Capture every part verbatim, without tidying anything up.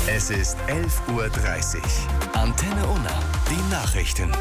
Es ist elf Uhr dreißig. Antenne Unna, die Nachrichten.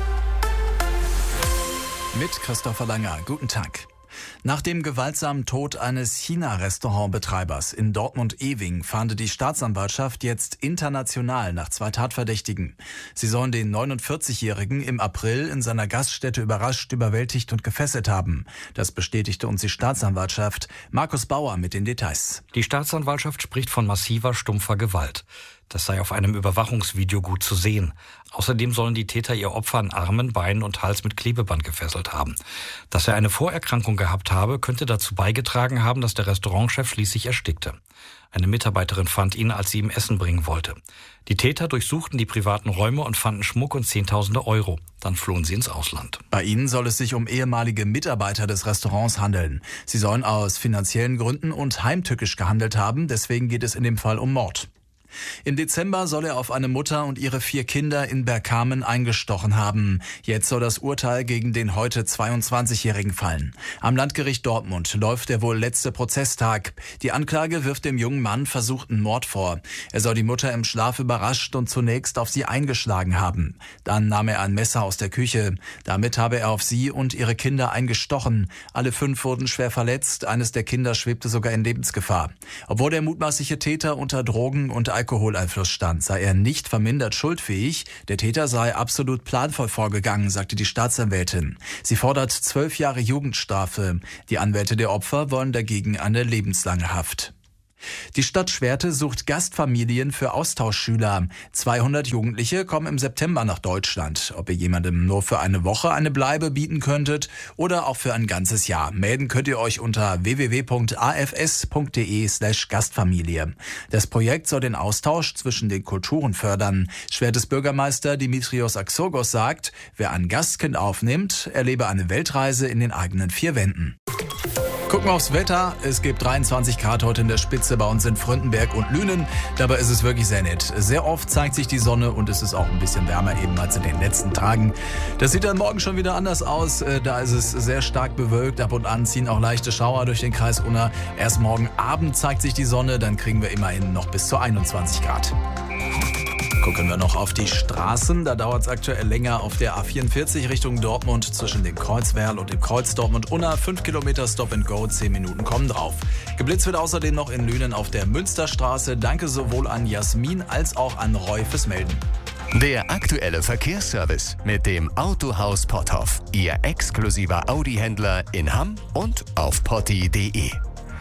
Mit Christopher Langer. Guten Tag. Nach dem gewaltsamen Tod eines China-Restaurantbetreibers in Dortmund-Ewing fahndet die Staatsanwaltschaft jetzt international nach zwei Tatverdächtigen. Sie sollen den neunundvierzigjährigen im April in seiner Gaststätte überrascht, überwältigt und gefesselt haben. Das bestätigte uns die Staatsanwaltschaft. Markus Bauer mit den Details. Die Staatsanwaltschaft spricht von massiver, stumpfer Gewalt. Das sei auf einem Überwachungsvideo gut zu sehen. Außerdem sollen die Täter ihr Opfer an Armen, Beinen und Hals mit Klebeband gefesselt haben. Dass er eine Vorerkrankung gehabt habe, könnte dazu beigetragen haben, dass der Restaurantchef schließlich erstickte. Eine Mitarbeiterin fand ihn, als sie ihm Essen bringen wollte. Die Täter durchsuchten die privaten Räume und fanden Schmuck und Zehntausende Euro. Dann flohen sie ins Ausland. Bei ihnen soll es sich um ehemalige Mitarbeiter des Restaurants handeln. Sie sollen aus finanziellen Gründen und heimtückisch gehandelt haben. Deswegen geht es in dem Fall um Mord. Im Dezember soll er auf eine Mutter und ihre vier Kinder in Bergkamen eingestochen haben. Jetzt soll das Urteil gegen den heute zweiundzwanzigjährigen fallen. Am Landgericht Dortmund läuft der wohl letzte Prozesstag. Die Anklage wirft dem jungen Mann versuchten Mord vor. Er soll die Mutter im Schlaf überrascht und zunächst auf sie eingeschlagen haben. Dann nahm er ein Messer aus der Küche. Damit habe er auf sie und ihre Kinder eingestochen. Alle fünf wurden schwer verletzt. Eines der Kinder schwebte sogar in Lebensgefahr. Obwohl der mutmaßliche Täter unter Drogen und Alkoholeinfluss stand, sei er nicht vermindert schuldfähig. Der Täter sei absolut planvoll vorgegangen, sagte die Staatsanwältin. Sie fordert zwölf Jahre Jugendstrafe. Die Anwälte der Opfer wollen dagegen eine lebenslange Haft. Die Stadt Schwerte sucht Gastfamilien für Austauschschüler. zweihundert Jugendliche kommen im September nach Deutschland. Ob ihr jemandem nur für eine Woche eine Bleibe bieten könntet oder auch für ein ganzes Jahr. Melden könnt ihr euch unter w w w punkt a f s punkt d e slash Gastfamilie. Das Projekt soll den Austausch zwischen den Kulturen fördern. Schwertes Bürgermeister Dimitrios Axogos sagt, wer ein Gastkind aufnimmt, erlebe eine Weltreise in den eigenen vier Wänden. Gucken wir aufs Wetter. Es gibt dreiundzwanzig Grad heute in der Spitze bei uns in Fröndenberg und Lünen. Dabei ist es wirklich sehr nett. Sehr oft zeigt sich die Sonne und es ist auch ein bisschen wärmer eben als in den letzten Tagen. Das sieht dann morgen schon wieder anders aus. Da ist es sehr stark bewölkt. Ab und an ziehen auch leichte Schauer durch den Kreis Unna. Erst morgen Abend zeigt sich die Sonne. Dann kriegen wir immerhin noch bis zu einundzwanzig Grad. Gucken wir noch auf die Straßen. Da dauert es aktuell länger auf der A vierundvierzig Richtung Dortmund zwischen dem Kreuzwerl und dem Kreuz Dortmund-Unna. fünf Kilometer Stop and Go, zehn Minuten kommen drauf. Geblitzt wird außerdem noch in Lünen auf der Münsterstraße. Danke sowohl an Jasmin als auch an Roy fürs Melden. Der aktuelle Verkehrsservice mit dem Autohaus Potthoff. Ihr exklusiver Audi-Händler in Hamm und auf potti punkt de.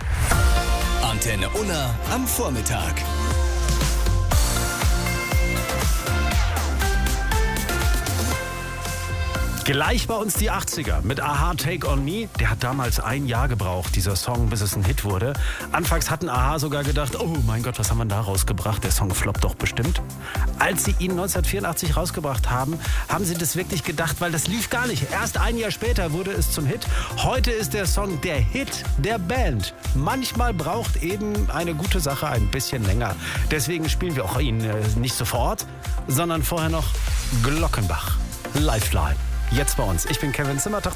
Antenne Unna am Vormittag. Gleich bei uns die achtziger mit a-ha Take On Me. Der hat damals ein Jahr gebraucht, dieser Song, bis es ein Hit wurde. Anfangs hatten a-ha sogar gedacht, oh mein Gott, was haben wir da rausgebracht? Der Song floppt doch bestimmt. Als sie ihn neunzehnhundertvierundachtzig rausgebracht haben, haben sie das wirklich gedacht, weil das lief gar nicht. Erst ein Jahr später wurde es zum Hit. Heute ist der Song der Hit der Band. Manchmal braucht eben eine gute Sache ein bisschen länger. Deswegen spielen wir auch ihn nicht sofort, sondern vorher noch Glockenbach. Lifeline. Jetzt bei uns. Ich bin Kevin Zimmertoch.